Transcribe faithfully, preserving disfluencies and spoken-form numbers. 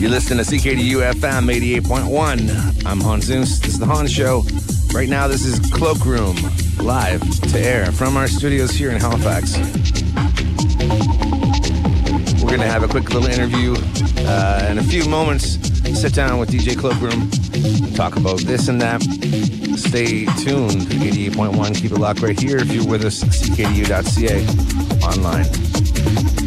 You're listening to C K D U F M eighty-eight point one. I'm Hans Zeus. This is The Hans Show. Right now, this is Cloakroom, live to air from our studios here in Halifax. We're going to have a quick little interview uh, in a few moments. Sit down with D J Cloakroom and talk about this and that. Stay tuned. eighty-eight point one. Keep it locked right here if you're with us. C K D U dot C A online.